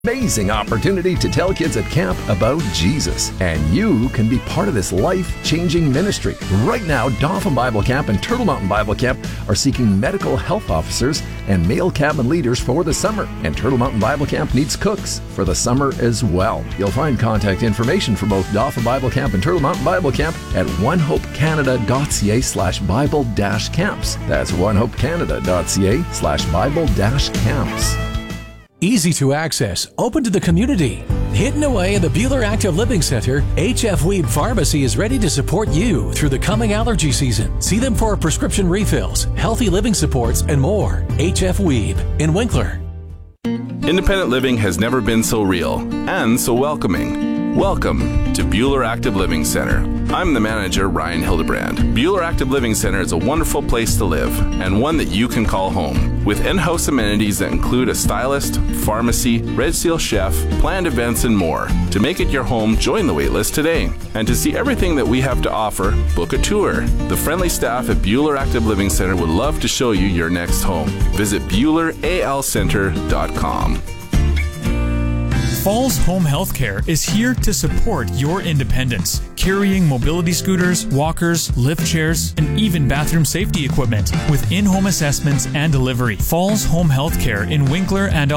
Amazing opportunity to tell kids at camp about Jesus. And you can be part of this life-changing ministry. Right now, Dauphin Bible Camp and Turtle Mountain Bible Camp are seeking medical health officers and male cabin leaders for the summer. And Turtle Mountain Bible Camp needs cooks for the summer as well. You'll find contact information for both Dauphin Bible Camp and Turtle Mountain Bible Camp at onehopecanada.ca/Bible-camps. That's onehopecanada.ca/Bible-camps. Easy to access, open to the community. Hidden away in the Buhler Active Living Center, HF Weeb Pharmacy is ready to support you through the coming allergy season. See them for prescription refills, healthy living supports, and more. HF Weeb in Winkler. Independent living has never been so real and so welcoming. Welcome to Buhler Active Living Center. I'm the manager, Ryan Hildebrand. Buhler Active Living Center is a wonderful place to live and one that you can call home. With in-house amenities that include a stylist, pharmacy, Red Seal chef, planned events, and more. To make it your home, join the waitlist today. And to see everything that we have to offer, book a tour. The friendly staff at Buhler Active Living Center would love to show you your next home. Visit BuhlerALCenter.com. Falls Home Healthcare is here to support your independence, carrying mobility scooters, walkers, lift chairs, and even bathroom safety equipment with in-home assessments and delivery. Falls Home Healthcare in Winkler and